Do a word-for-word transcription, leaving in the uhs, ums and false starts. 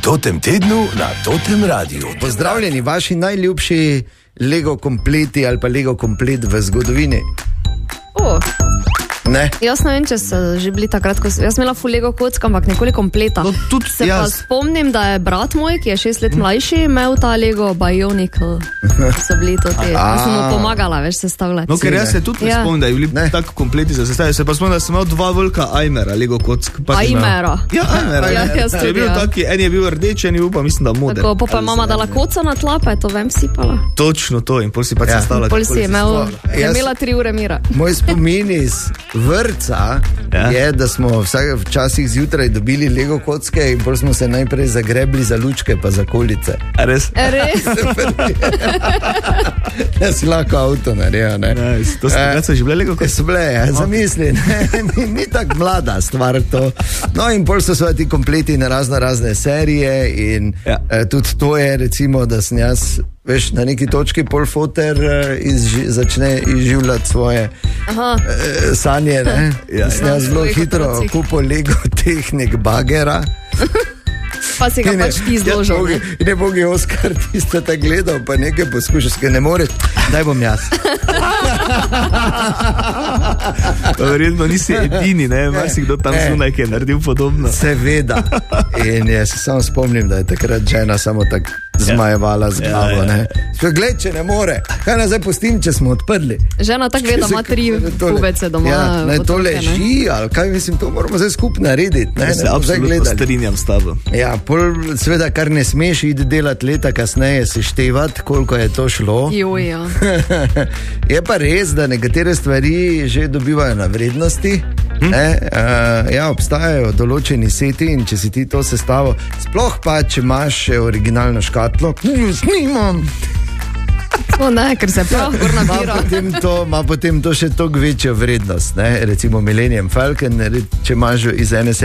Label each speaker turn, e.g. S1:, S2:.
S1: totem tednu na Totem Radiu.
S2: Pozdravljeni, vaši najljubši Lego kompleti ali pa Lego komplet v zgodovini.
S3: O,
S2: Ne?
S3: jaz ne vem, če so že bili takrat, ko sem, jaz sem imela ful Lego kocka, ampak nekoli kompleta.
S2: No, tudi
S3: se pa
S2: jaz.
S3: spomnim, da je brat moj, ki je šest let mlajši, imel ta Lego Bionicle. So bili to te.
S2: Aha.
S3: Jaz sem mu pomagala, veš, sestavljati.
S4: No, ker jaz se tudi ne
S3: Ja.
S4: spomnim, da je bili
S2: Ne.
S4: tako kompleti za sestavljanje. Se pa spomnim, da sem imel dva velika Aimera, Lego kock. Pa sem imel-
S3: Aimera.
S4: Ja, Aimera.
S3: Ja, jaz
S4: je
S3: tudi,
S4: bil
S3: ja.
S4: taki, en je bil rdeč, en je bil pa mislim, da moder.
S3: Tako, pa pa je mama dala koco na tla, pa je to vem sipala.
S4: Točno to in pol si pa
S2: Ja.
S4: sestavljati.
S3: Pol si je imel, je
S2: Jaz-
S3: imela tri ure mira.
S2: Moj spomin iz vrtca
S4: Ja.
S2: je, da smo vsak včasih zjutraj dobili Lego kocke in pol smo se najprej zagrebli za lučke pa za kolice.
S4: A res?
S3: E, Res?
S2: Da si lahko avto naredil, ne?
S4: Nice. To so,
S2: Eh,
S4: uh, so že bile Lego
S2: Kaj
S4: kock?
S2: so bile, ja, zamisli, ne, ni, ni tako mlada stvar to. No in pol so svoje ti kompleti na razno razne serije in
S4: Ja.
S2: eh, tudi to je recimo, da sem jaz, veš, na neki točki pol foter eh, izži, začne izživljati svoje
S3: Aha.
S2: eh, sanje, ne.
S4: Ja,
S2: Sem
S3: ja.
S2: jaz zelo
S3: Svojih
S2: hitro
S3: otrocih.
S2: kupil Lego tehnik bagera.
S3: Pa si ga
S2: In ne-
S3: pač ti zložil.
S2: Ja,
S3: ne?
S2: bogi- in ne bogi Oskar, ti ste tako gledal, pa nekaj poskušaš, ker ne moreš, daj bom jaz.
S4: Pa verjetno nisi edini, ne, marsikdo tam
S2: Ne.
S4: zunaj, ki je naredil podobno.
S2: Seveda. In jaz se samo spomnim, da je takrat žena samo tako zmajevala z glavo.
S4: Ja, ja.
S2: Ne. Spet, gled, če ne more, kaj naj zdaj pustim, če smo odprli.
S3: Žena tako ve, da ima tri
S2: Tole-
S3: pubece doma.
S2: Ja, naj to
S3: otroke, ne.
S2: leži, ali kaj mislim, to moramo zdaj skupaj narediti. Ne,
S4: Ja,
S2: ne
S4: se
S2: bomo zdaj
S4: absolutno
S2: gledali.
S4: strinjam s tabo.
S2: Ja, pol, seveda, kar ne smeš iti delati leta kasneje, seštevati, koliko je to šlo.
S3: Joj, ja.
S2: Je pa res, da nekatere stvari že dobivajo na vrednosti. Hm? Ne, uh, ja, obstajajo določeni seti in če si ti to sestavo, sploh pa če imaš še originalno škatlo, jaz nimam.
S3: O ne, ker se prav gor
S2: Ima
S3: nabira.
S2: potem, to, ima potem to še toliko večjo vrednost. Ne? Recimo Millennium Falcon, re- če imaš iz ene